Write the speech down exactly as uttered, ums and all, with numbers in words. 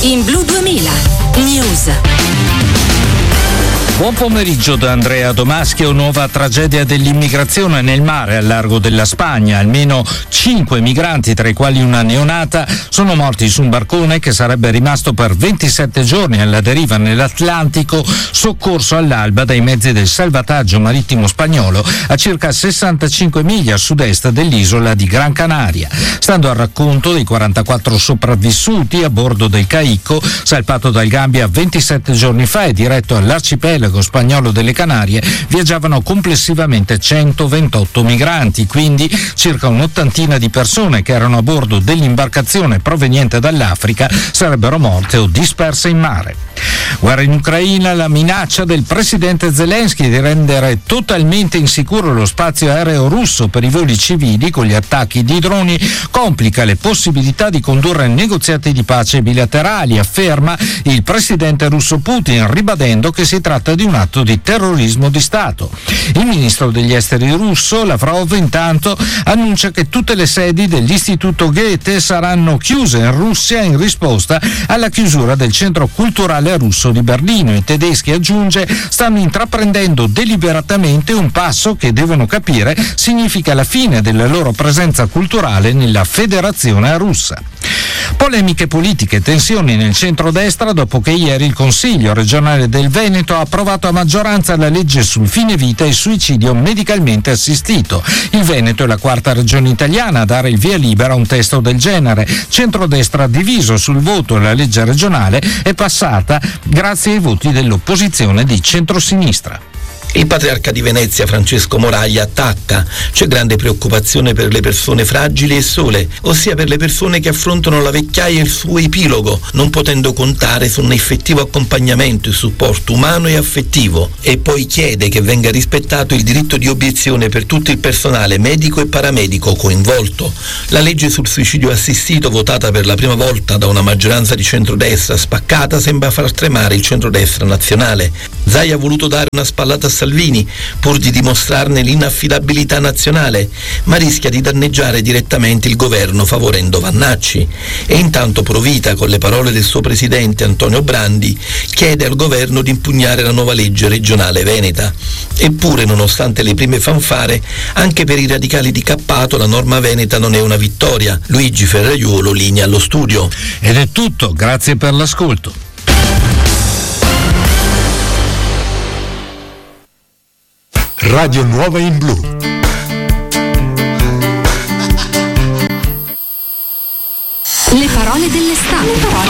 In Blu duemila News. Buon pomeriggio da Andrea Domaschio. Nuova tragedia dell'immigrazione nel mare al largo della Spagna. Almeno cinque migranti, tra i quali una neonata, sono morti su un barcone che sarebbe rimasto per ventisette giorni alla deriva nell'Atlantico, soccorso all'alba dai mezzi del salvataggio marittimo spagnolo a circa sessantacinque miglia a sud-est dell'isola di Gran Canaria. Stando al racconto dei quarantaquattro sopravvissuti a bordo del Caicco, salpato dal Gambia ventisette giorni fa e diretto all'arcipelago spagnolo delle Canarie, viaggiavano complessivamente centoventotto migranti, quindi circa un'ottantina di persone che erano a bordo dell'imbarcazione proveniente dall'Africa sarebbero morte o disperse in mare. Guerra in Ucraina, la minaccia del presidente Zelensky di rendere totalmente insicuro lo spazio aereo russo per i voli civili con gli attacchi di droni complica le possibilità di condurre negoziati di pace bilaterali, afferma il presidente russo Putin, ribadendo che si tratta di un atto di terrorismo di Stato. Il ministro degli esteri russo, Lavrov, intanto annuncia che tutte le sedi dell'Istituto Goethe saranno chiuse in Russia in risposta alla chiusura del centro culturale russo di Berlino. I tedeschi, aggiunge, stanno intraprendendo deliberatamente un passo che, devono capire, significa la fine della loro presenza culturale nella federazione russa. Polemiche politiche, tensioni nel centrodestra dopo che ieri il Consiglio regionale del Veneto ha approvato a maggioranza la legge sul fine vita e suicidio medicalmente assistito. Il Veneto è la quarta regione italiana a dare il via libera a un testo del genere. Centrodestra diviso sul voto e la legge regionale è passata grazie ai voti dell'opposizione di centrosinistra. Il patriarca di Venezia Francesco Moraglia attacca. C'è grande preoccupazione per le persone fragili e sole, ossia per le persone che affrontano la vecchiaia e il suo epilogo, non potendo contare su un effettivo accompagnamento e supporto umano e affettivo. E poi chiede che venga rispettato il diritto di obiezione per tutto il personale medico e paramedico coinvolto. La legge sul suicidio assistito, votata per la prima volta da una maggioranza di centrodestra spaccata, sembra far tremare il centrodestra nazionale. Zaia ha voluto dare una spallata a Salvini pur di dimostrarne l'inaffidabilità nazionale, ma rischia di danneggiare direttamente il governo favorendo Vannacci. E intanto Provita, con le parole del suo presidente Antonio Brandi, chiede al governo di impugnare la nuova legge regionale veneta. Eppure, nonostante le prime fanfare, anche per i radicali di Cappato la norma veneta non è una vittoria. Luigi Ferraiuolo, linea allo studio. Ed è tutto, grazie per l'ascolto. Radio Nuova in Blu. Le parole dell'estate.